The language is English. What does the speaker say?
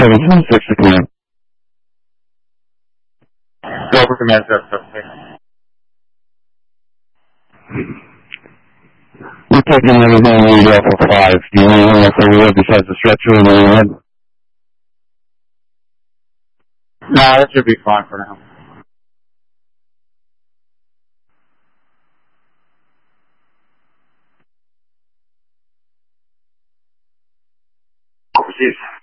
726 command. Over command, 776. We're taking everything we need off of 5. Do you need anything else over there besides the stretcher and the head? No, that should be fine for now. Overseas.